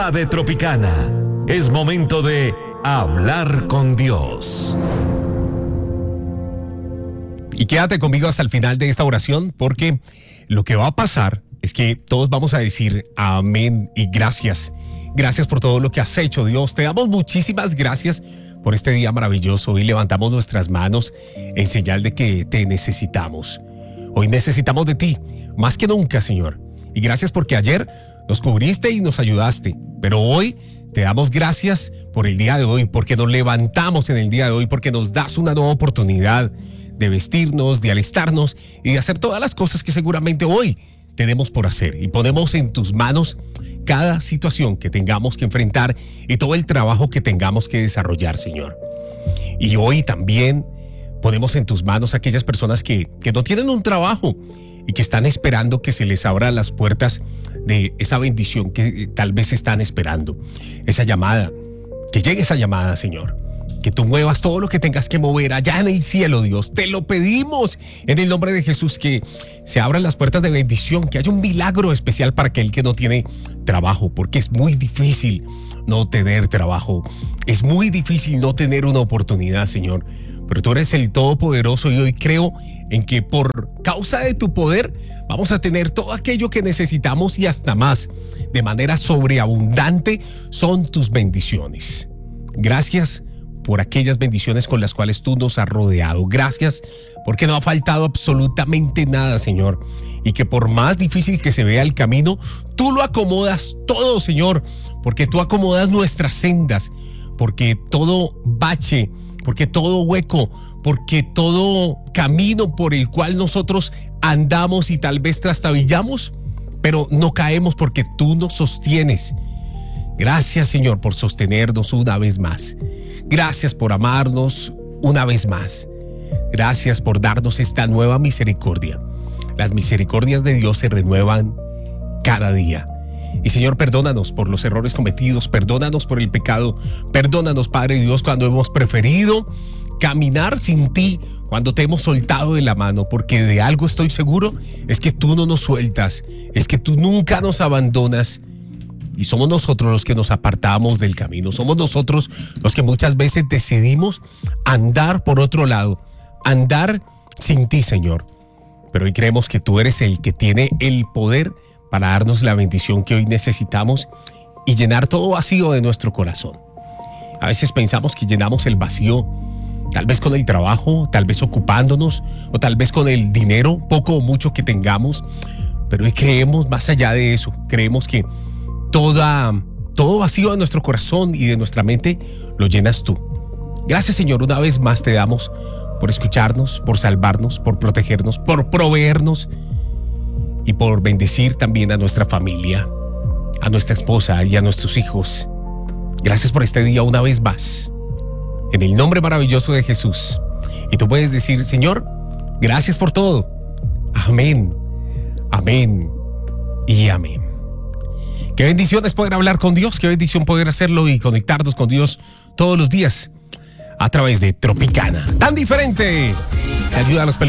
De Tropicana. Es momento de hablar con Dios. Y quédate conmigo hasta el final de esta oración, porque lo que va a pasar es que todos vamos a decir amén y gracias. Gracias por todo lo que has hecho, Dios. Te damos muchísimas gracias por este día maravilloso y levantamos nuestras manos en señal de que te necesitamos. Hoy necesitamos de ti, más que nunca, Señor. Y gracias porque ayer nos cubriste y nos ayudaste. Pero hoy te damos gracias por el día de hoy, porque nos levantamos en el día de hoy, porque nos das una nueva oportunidad de vestirnos, de alistarnos y de hacer todas las cosas que seguramente hoy tenemos por hacer. Y ponemos en tus manos cada situación que tengamos que enfrentar y todo el trabajo que tengamos que desarrollar, Señor. Y hoy también ponemos en tus manos a aquellas personas que no tienen un trabajo y que están esperando que se les abran las puertas de esa bendición que tal vez están esperando. Esa llamada, que llegue esa llamada, Señor. Que tú muevas todo lo que tengas que mover allá en el cielo, Dios. Te lo pedimos en el nombre de Jesús, que se abran las puertas de bendición, que haya un milagro especial para aquel que no tiene trabajo, porque es muy difícil no tener trabajo. Es muy difícil no tener una oportunidad, Señor. Pero tú eres el Todopoderoso y hoy creo en que por causa de tu poder vamos a tener todo aquello que necesitamos y hasta más. De manera sobreabundante son tus bendiciones. Gracias por aquellas bendiciones con las cuales tú nos has rodeado. Gracias porque no ha faltado absolutamente nada, Señor. Y que por más difícil que se vea el camino, tú lo acomodas todo, Señor. Porque tú acomodas nuestras sendas. Porque todo bache, porque todo hueco, porque todo camino por el cual nosotros andamos y tal vez trastabillamos, pero no caemos porque tú nos sostienes. Gracias, Señor, por sostenernos una vez más. Gracias por amarnos una vez más. Gracias por darnos esta nueva misericordia. Las misericordias de Dios se renuevan cada día. Y Señor, perdónanos por los errores cometidos, perdónanos por el pecado, perdónanos, Padre Dios, cuando hemos preferido caminar sin ti, cuando te hemos soltado de la mano, porque de algo estoy seguro, es que tú no nos sueltas, es que tú nunca nos abandonas. Y somos nosotros los que nos apartamos del camino, somos nosotros los que muchas veces decidimos andar por otro lado, andar sin ti, Señor. Pero hoy creemos que tú eres el que tiene el poder para darnos la bendición que hoy necesitamos y llenar todo vacío de nuestro corazón. A veces pensamos que llenamos el vacío, tal vez con el trabajo, tal vez ocupándonos, o tal vez con el dinero, poco o mucho que tengamos, pero hoy creemos más allá de eso. Creemos que todo vacío de nuestro corazón y de nuestra mente lo llenas tú. Gracias, Señor, una vez más te damos por escucharnos, por salvarnos, por protegernos, por proveernos y por bendecir también a nuestra familia, a nuestra esposa y a nuestros hijos. Gracias por este día una vez más, en el nombre maravilloso de Jesús. Y tú puedes decir: Señor, gracias por todo. Amén, amén y amén. Qué bendición es poder hablar con Dios, qué bendición poder hacerlo y conectarnos con Dios todos los días a través de Tropicana. Tan diferente. Te ayuda a los